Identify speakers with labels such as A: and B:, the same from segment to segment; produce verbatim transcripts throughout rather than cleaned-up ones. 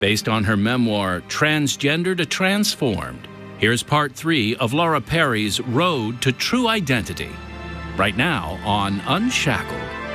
A: based on her memoir, Transgender to Transformed. Here's part three of Laura Perry's Road to True Identity, right now on Unshackled.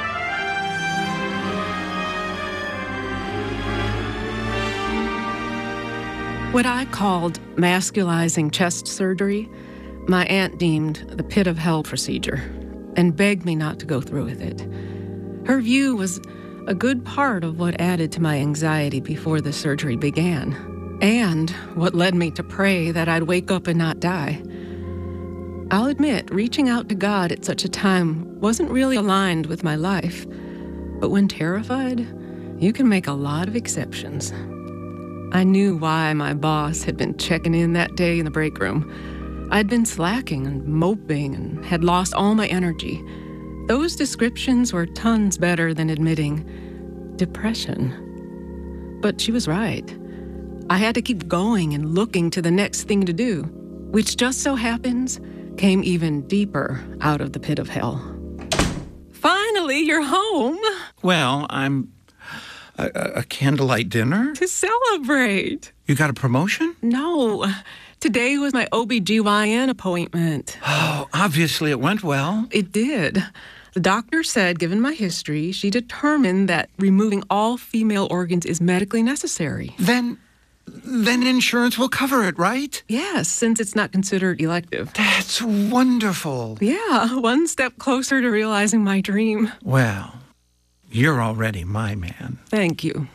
B: What I called masculizing chest surgery, my aunt deemed the pit of hell procedure and begged me not to go through with it. Her view was a good part of what added to my anxiety before the surgery began, and what led me to pray that I'd wake up and not die. I'll admit, reaching out to God at such a time wasn't really aligned with my life, but when terrified, you can make a lot of exceptions. I knew why my boss had been checking in that day in the break room. I'd been slacking and moping and had lost all my energy. Those descriptions were tons better than admitting depression. But she was right. I had to keep going and looking to the next thing to do, which just so happens came even deeper out of the pit of hell. Finally, you're home.
C: Well, I'm... A, a candlelight dinner?
B: To celebrate.
C: You got a promotion?
B: No. Today was my O B G Y N appointment.
C: Oh, obviously it went well.
B: It did. The doctor said, given my history, she determined that removing all female organs is medically necessary.
C: Then, then insurance will cover it, right?
B: Yes, since it's not considered elective.
C: That's wonderful.
B: Yeah, one step closer to realizing my dream.
C: Well, you're already my man.
B: Thank you.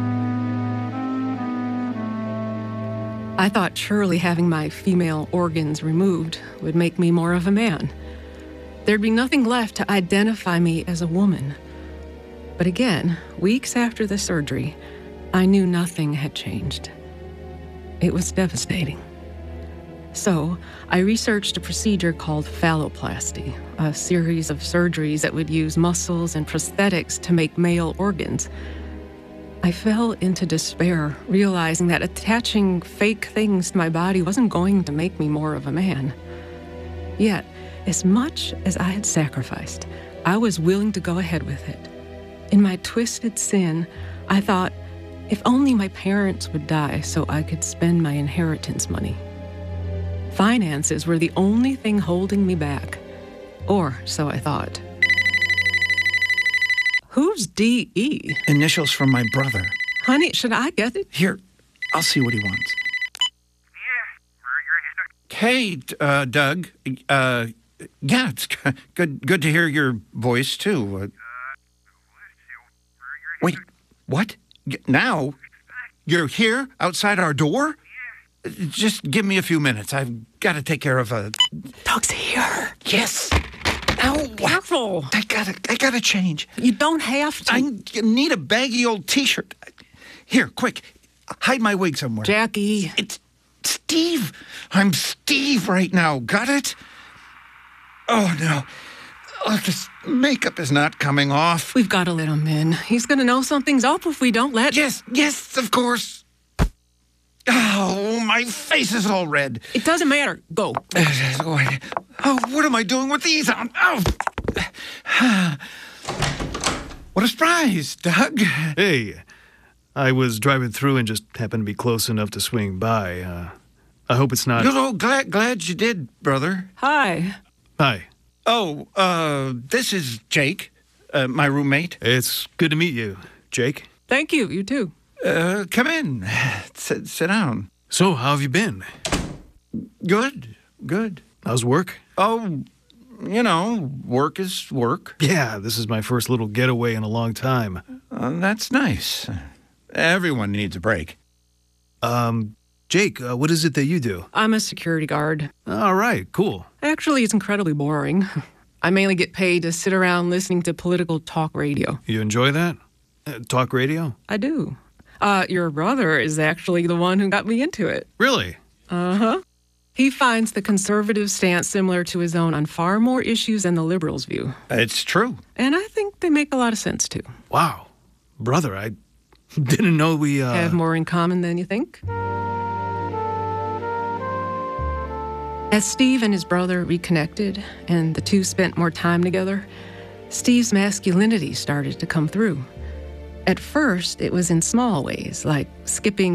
B: I thought surely having my female organs removed would make me more of a man. There'd be nothing left to identify me as a woman. But again, weeks after the surgery, I knew nothing had changed. It was devastating. So, I researched a procedure called phalloplasty, a series of surgeries that would use muscles and prosthetics to make male organs. I fell into despair, realizing that attaching fake things to my body wasn't going to make me more of a man. Yet, as much as I had sacrificed, I was willing to go ahead with it. In my twisted sin, I thought, if only my parents would die so I could spend my inheritance money. Finances were the only thing holding me back. Or so I thought. Who's D E?
C: Initials from my brother.
B: Honey, should I get it?
C: Here, I'll see what he wants. Hey, uh, Doug. Uh, yeah, it's good good to hear your voice, too. Uh, wait, what? Now? You're here, outside our door? Just give me a few minutes. I've got to take care of a...
B: Doug's here.
C: Yes. Ow.
B: Careful.
C: I gotta, I gotta change.
B: You don't have to.
C: I need a baggy old T-shirt. Here, quick. Hide my wig somewhere.
B: Jackie.
C: It's Steve. I'm Steve right now. Got it? Oh, no. Oh, this makeup is not coming off.
B: We've got to let him in. He's going to know something's up if we don't let...
C: Yes, yes, of course. Oh, my face is all red.
B: It doesn't matter. Go.
C: Oh, what am I doing with these on? Oh. What a surprise, Doug.
D: Hey, I was driving through and just happened to be close enough to swing by. Uh, I hope it's not...
C: No, no, glad, glad you did, brother.
B: Hi.
D: Hi.
C: Oh, uh, this is Jake, uh, my roommate.
D: It's good to meet you, Jake.
B: Thank you. You too.
C: Uh, come in. Sit, sit down.
D: So, how have you been?
C: Good, good.
D: How's work?
C: Oh, you know, work is work.
D: Yeah, this is my first little getaway in a long time.
C: Uh, that's nice. Everyone needs a break.
D: Um, Jake, uh, what is it that you do?
B: I'm a security guard.
D: All right, cool.
B: Actually, it's incredibly boring. I mainly get paid to sit around listening to political talk radio.
D: You enjoy that? Uh, talk radio?
B: I do. Uh, your brother is actually the one who got me into it.
D: Really?
B: Uh-huh. He finds the conservative stance similar to his own on far more issues than the liberals' view.
C: It's true.
B: And I think they make a lot of sense, too.
D: Wow. Brother, I didn't know we, uh...
B: have more in common than you think. As Steve and his brother reconnected, and the two spent more time together, Steve's masculinity started to come through. At first, it was in small ways, like skipping